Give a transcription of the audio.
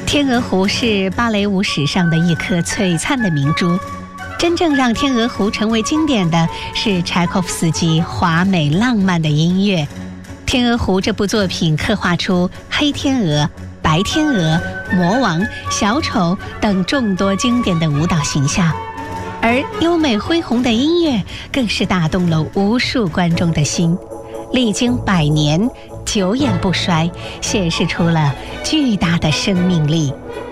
天鹅湖是芭蕾舞史上的一颗璀璨的明珠。真正让天鹅湖成为经典的是柴可夫斯基华美浪漫的音乐。天鹅湖这部作品刻画出黑天鹅、白天鹅、魔王、小丑等众多经典的舞蹈形象，而优美恢宏的音乐更是打动了无数观众的心。历经100年，久演不衰，显示出了巨大的生命力。